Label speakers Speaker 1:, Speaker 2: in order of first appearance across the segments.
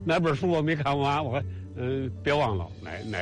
Speaker 1: 哪本书我没看完，我别忘了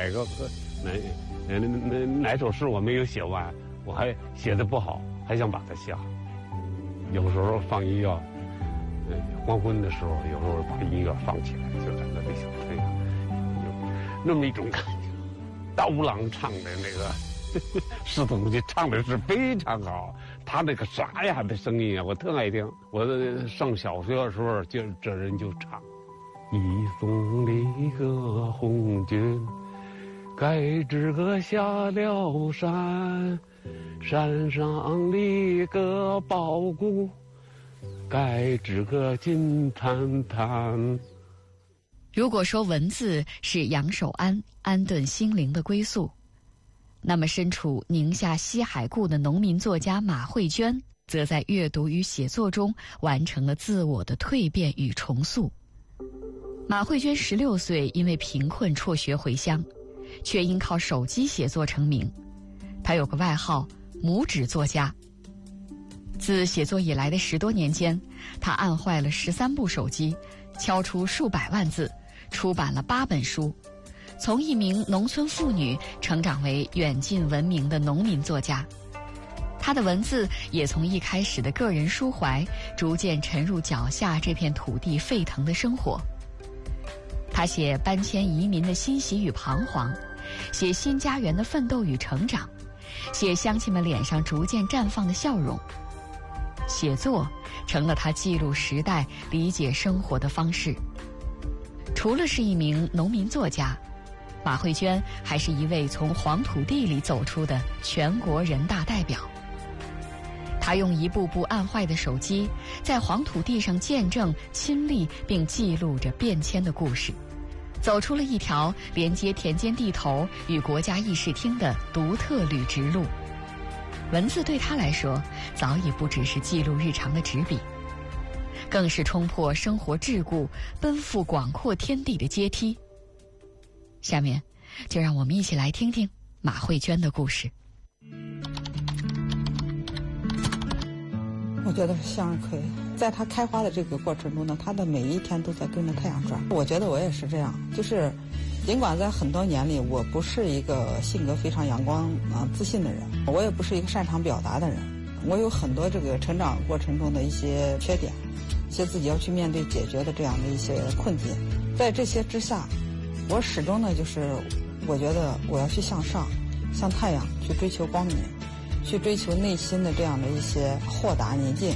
Speaker 1: 哪首诗我没有写完，我还写的不好，还想把它写好。有时候放音乐，黄昏的时候，有时候把音乐放起来，就在那里想，哎呀，有那么一种感觉。刀郎唱的那个石头就唱的是非常好，他那个沙哑的声音啊，我特爱听。我上小学的时候，这人就唱：一送离个红军，该知个下了山，山上立个宝骨，该知个金灿灿。
Speaker 2: 如果说文字是杨守安安顿心灵的归宿，那么身处宁夏西海固的农民作家马慧娟，则在阅读与写作中完成了自我的蜕变与重塑。马慧娟16岁因为贫困辍学回乡，却因靠手机写作成名。她有个外号“拇指作家”。自写作以来的10多年间，她按坏了13部手机，敲出数百万字，出版了8本书，从一名农村妇女成长为远近闻名的农民作家。她的文字也从一开始的个人抒怀，逐渐沉入脚下这片土地沸腾的生活。她写搬迁移民的欣喜与彷徨，写新家园的奋斗与成长，写乡亲们脸上逐渐绽放的笑容。写作成了她记录时代、理解生活的方式。除了是一名农民作家，马慧娟还是一位从黄土地里走出的全国人大代表。她用一部部按坏的手机，在黄土地上见证、亲历并记录着变迁的故事，走出了一条连接田间地头与国家议事厅的独特履直路。文字对她来说，早已不只是记录日常的纸笔，更是冲破生活桎梏、奔赴广阔天地的阶梯。下面，就让我们一起来听听马慧娟的故事。
Speaker 3: 我觉得是向日葵，在它开花的这个过程中呢，它的每一天都在跟着太阳转。我觉得我也是这样，就是尽管在很多年里，我不是一个性格非常阳光自信的人，我也不是一个擅长表达的人，我有很多这个成长过程中的一些缺点，一些自己要去面对解决的这样的一些困境。在这些之下，我始终呢，就是我觉得我要去向上，向太阳去追求光明，去追求内心的这样的一些豁达宁静。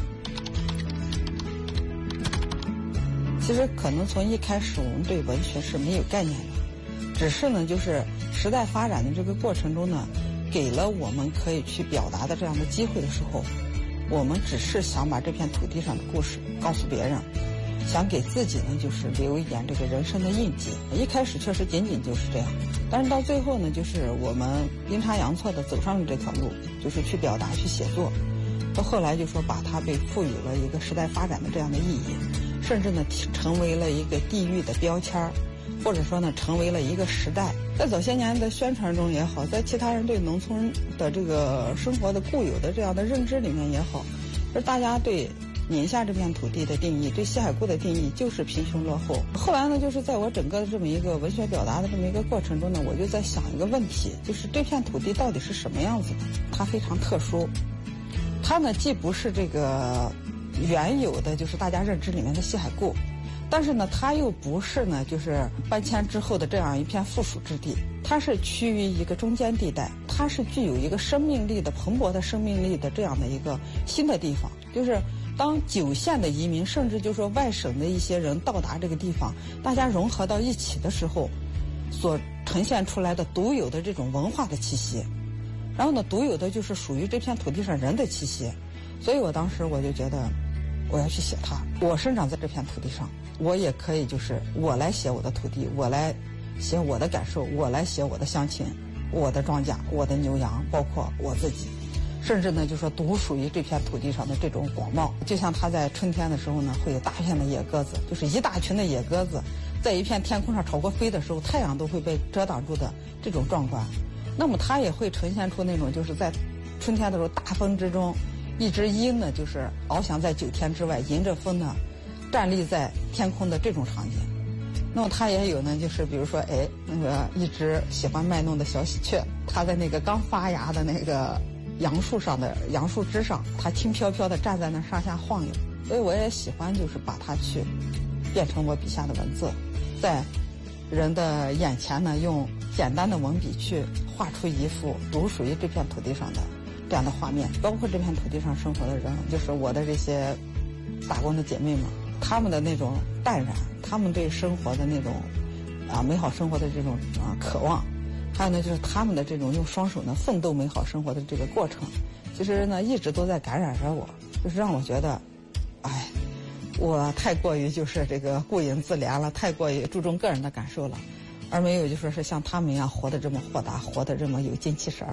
Speaker 3: 其实可能从一开始我们对文学是没有概念的，只是呢就是时代发展的这个过程中呢，给了我们可以去表达的这样的机会的时候，我们只是想把这片土地上的故事告诉别人，想给自己呢就是留一点这个人生的印记。一开始确实仅仅就是这样，但是到最后呢，就是我们阴差阳错的走上了这条路，就是去表达、去写作。到后来就说把它被赋予了一个时代发展的这样的意义，甚至呢成为了一个地域的标签，或者说呢成为了一个时代。在早些年的宣传中也好，在其他人对农村的这个生活的固有的这样的认知里面也好，就是大家对宁夏这片土地的定义，对西海固的定义就是贫穷落后。后来呢，就是在我整个的这么一个文学表达的这么一个过程中呢，我就在想一个问题，就是这片土地到底是什么样子的？它非常特殊，它呢既不是这个原有的就是大家认知里面的西海固，但是呢它又不是呢就是搬迁之后的这样一片附属之地，它是趋于一个中间地带，它是具有一个生命力的蓬勃的生命力的这样的一个新的地方。就是当9县的移民，甚至就说外省的一些人到达这个地方，大家融合到一起的时候，所呈现出来的独有的这种文化的气息，然后呢独有的就是属于这片土地上人的气息。所以我当时我就觉得我要去写它，我生长在这片土地上，我也可以就是我来写我的土地，我来写我的感受，我来写我的乡亲，我的庄稼，我的牛羊，包括我自己，甚至呢就说独属于这片土地上的这种广袤。就像它在春天的时候呢，会有大片的野鸽子，就是一大群的野鸽子在一片天空上朝过飞的时候，太阳都会被遮挡住的这种壮观。那么它也会呈现出那种就是在春天的时候大风之中，一只鹰呢就是翱翔在9天之外，迎着风呢站立在天空的这种场景。 那么他也有呢，就是比如说，哎，那个一只喜欢卖弄的小喜鹊，它在那个刚发芽的那个杨树上的杨树枝上，它轻飘飘地站在那上下晃悠。所以我也喜欢，就是把它去变成我笔下的文字，在人的眼前呢，用简单的文笔去画出一幅独属于这片土地上的这样的画面，包括这片土地上生活的人，就是我的这些打工的姐妹们，她们的那种淡然，她们对生活的那种美好生活的这种渴望，还有呢就是她们的这种用双手呢奋斗美好生活的这个过程，其实呢一直都在感染着我，就是让我觉得，哎，我太过于就是这个顾影自怜了，太过于注重个人的感受了，而没有就说是像他们一样活得这么豁达，活得这么有精气神儿。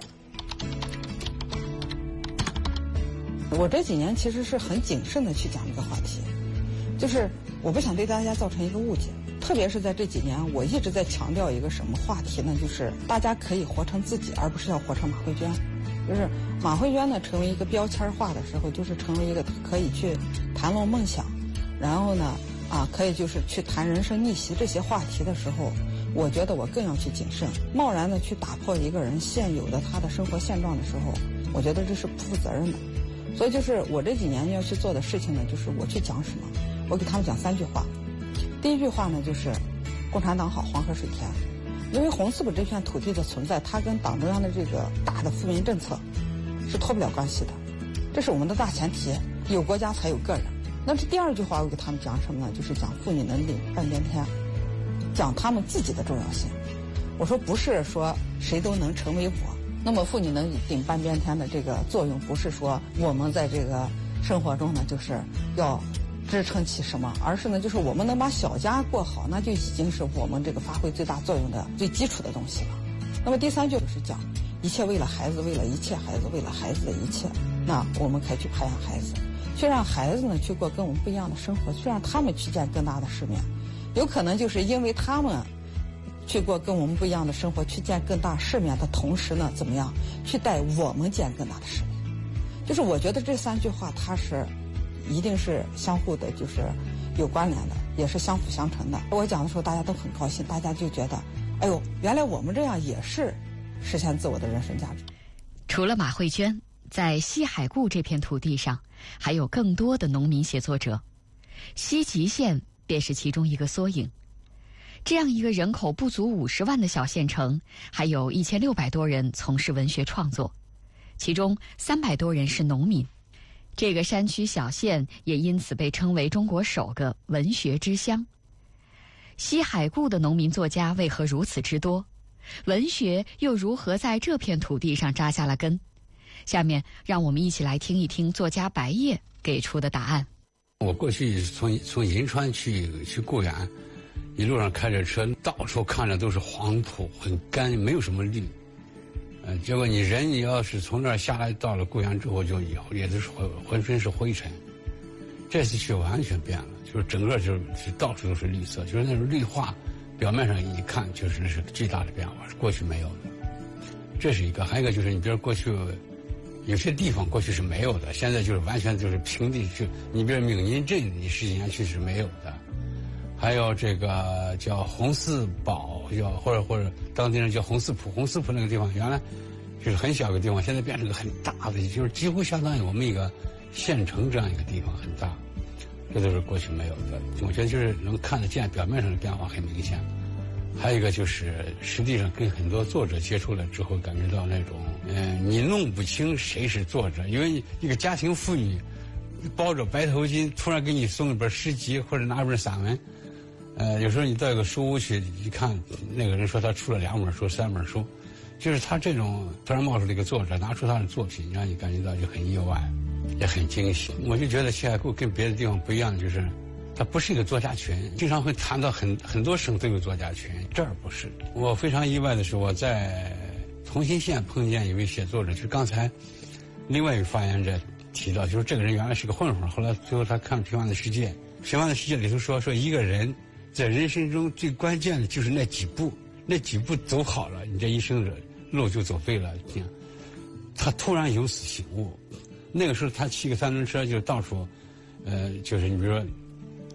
Speaker 3: 我这几年其实是很谨慎的去讲这个话题，就是我不想对大家造成一个误解，特别是在这几年，我一直在强调一个什么话题呢？就是大家可以活成自己，而不是要活成马慧娟。就是马慧娟呢，成为一个标签化的时候，就是成为一个可以去谈论梦想，然后呢，可以就是去谈人生逆袭这些话题的时候，我觉得我更要去谨慎。贸然的去打破一个人现有的他的生活现状的时候，我觉得这是不负责任的。所以就是我这几年要去做的事情呢，就是我去讲什么，我给他们讲3句话。第一句话呢，就是共产党好，黄河水甜。因为红四浦这片土地的存在，它跟党中央的这个大的富民政策是脱不了关系的，这是我们的大前提，有国家才有个人。那这第二句话我给他们讲什么呢？就是讲妇女能顶半边天，讲他们自己的重要性。我说不是说谁都能成为我，那么妇女能顶半边天的这个作用，不是说我们在这个生活中呢就是要支撑起什么，而是呢就是我们能把小家过好，那就已经是我们这个发挥最大作用的最基础的东西了。那么第3句就是讲一切为了孩子，为了一切孩子，为了孩子的一切，那我们可以去培养孩子，去让孩子呢去过跟我们不一样的生活，去让他们去见更大的世面。有可能就是因为他们去过跟我们不一样的生活，去见更大世面的同时呢，怎么样去带我们见更大的世面。就是我觉得这3句话它是一定是相互的，就是有关联的，也是相辅相成的。我讲的时候大家都很高兴，大家就觉得哎呦，原来我们这样也是实现自我的人生价值。
Speaker 2: 除了马慧娟，在西海固这片土地上还有更多的农民写作者，西吉县便是其中一个缩影。这样一个人口不足50万的小县城，还有1600多人从事文学创作，其中300多人是农民。这个山区小县也因此被称为中国首个文学之乡。西海固的农民作家为何如此之多？文学又如何在这片土地上扎下了根？下面让我们一起来听一听作家白叶给出的答案。
Speaker 1: 我过去从银川去固原，一路上开着车，到处看着都是黄土，很干，没有什么绿。结果你要是从那儿下来，到了固原之后，就也都是浑身是灰尘。这次去完全变了，就是整个就是到处都是绿色，就是那种绿化，表面上一看就是巨大的变化，是过去没有的。这是一个，还有一个就是你比如过去有些地方过去是没有的，现在就是完全就是平地，就你比如闽宁镇，你10几年去是没有的。还有这个叫红四堡，或者当地人叫红四浦那个地方，原来就是很小的地方，现在变成个很大的，就是几乎相当于我们一个县城这样一个地方，很大。这都是过去没有的，我觉得就是能看得见，表面上的变化很明显。还有一个就是实际上跟很多作者接触了之后，感觉到那种你弄不清谁是作者，因为一个家庭妇女包着白头巾突然给你送一本诗集或者拿一本散文，有时候你到一个书屋去一看，那个人说他出了2本书3本书，就是他这种突然冒出了一个作者拿出他的作品，让你感觉到就很意外，也很惊喜。我就觉得西海固跟别的地方不一样，就是它不是一个作家群，经常会谈到很多省都有作家群，这儿不是。我非常意外的是，我在同心县碰见一位写作者，就是刚才另外一位发言者提到，就是这个人原来是个混混，后来最后他看了《平凡的世界》，《平凡的世界》里头说一个人在人生中最关键的就是那几步走好了，你这一生的路就走对了。这样，他突然有此醒悟。那个时候他骑个3轮车就到处，就是你比如说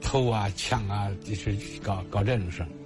Speaker 4: 头啊、枪啊，就是搞这种事儿。